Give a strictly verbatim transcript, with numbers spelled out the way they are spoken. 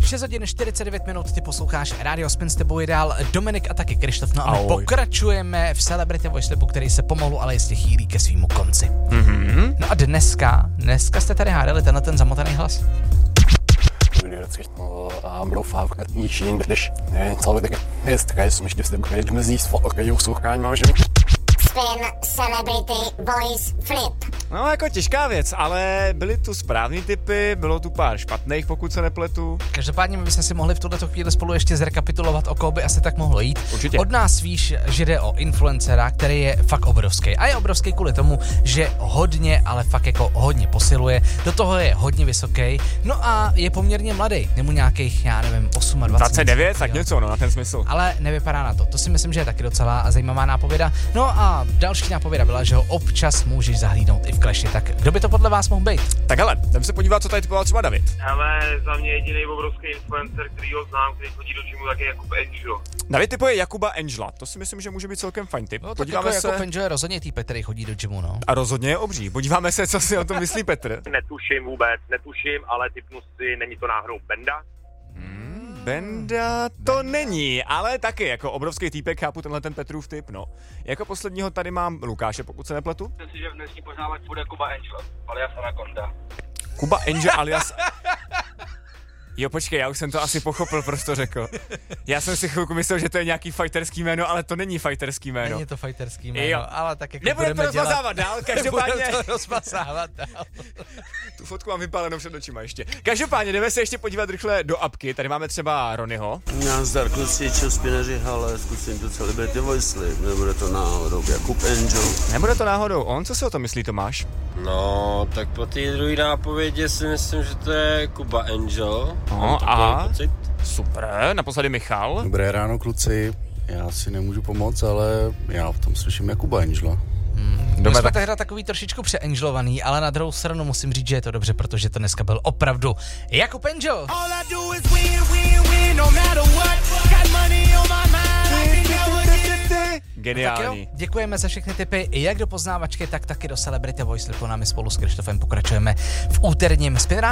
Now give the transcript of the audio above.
šest hodin čtyřicet devět minut, ty posloucháš Radio Spin, s tebou je dál Dominik a taky Krištof. No a my pokračujeme v Celebrity Voice-Lipu, který se pomalu, ale jistě chýlí ke svýmu konci. Mm-hmm. No a dneska, dneska jste tady hádali tenhle ten zamotaný hlas. aan beloof hou ik het niet in British. En het zal ik eerst reizen, maar je hebt het niet meer voor je ook zo gaan, maar je Spin Celebrity Voice Flip. No jako těžká věc, ale byly tu správný tipy, bylo tu pár špatných, pokud se nepletu. Každopádně my bychom si mohli v tuto chvíli spolu ještě zrekapitulovat, o koho by asi tak mohlo jít. Určitě. Od nás víš, že jde o influencera, který je fakt obrovský. A je obrovský kvůli tomu, že hodně, ale fakt jako hodně posiluje. Do toho je hodně vysoký. No a je poměrně mladý. Je mu nějakých, já nevím, dvacet osm. dvacet devět, tak něco, no, na ten smysl. Ale nevypadá na to. To si myslím, že je taky docela zajímavá nápověda. No a další nápověda byla, že ho občas můžeš zahlídnout i v Clashi. Tak kdo by to podle vás mohl být? Tak hele, jdem se podívat, co tady typoval třeba David. Hele, za mě jediný obrovský influencer, který ho znám, který chodí do gymu, tak je Jakub Angel. David typuje Jakuba Angela, to si myslím, že může být celkem fajn tip. No, Podíváme jako se. Jakub Angel je rozhodně týpek, který chodí do gymu, no. A rozhodně je obří. Podíváme se, co si o tom myslí Petr. Netuším vůbec, netuším, ale typnu si, není to náhodou Benda? Hmm, Benda to není, ale taky jako obrovský týpek, chápu tenhle ten Petrův tip, no. Jako posledního tady mám Lukáše, pokud se nepletu. Myslím si, že v dnešní pořád bude Kuba Angel, alias Anaconda. Kuba Angel alias... Jo, počkej, já už jsem to asi pochopil, proč to řekl. Já jsem si chvilku myslel, že to je nějaký fighterský jméno, ale to není fighterský jméno. Není to fighterský jméno, Jo. ale tak jako Nebudeme to rozmazávat dál, každopádně... Nebudeme to rozmazávat dál. Tu fotku mám vypálenou před očima ještě. Každopádně jdeme se ještě podívat rychle do apky, tady máme třeba Ronyho. Nazdar kluci, čau spineři, ale zkusím tu Celebrity Voice Flip, nebude to náhodou Jakub Angel. Nebude to náhodou on, co si o tom myslí Tomáš? No, tak po té druhé nápovědě si myslím, že to je Kuba Angel. No, aha, super, naposledy Michal. Dobré ráno kluci, já si nemůžu pomoct, ale já v tom slyším Jakuba Angela. Hmm. My Dobre, jsme tak... tehda takový trošičku přeangelovaný, ale na druhou stranu musím říct, že je to dobře, protože to dneska byl opravdu Jakub Angel. Geniální. Tak jo, děkujeme za všechny tipy, jak do poznávačky, tak taky do Celebrity Voice Lipu. Námi spolu s Krištofem pokračujeme v úterním Spin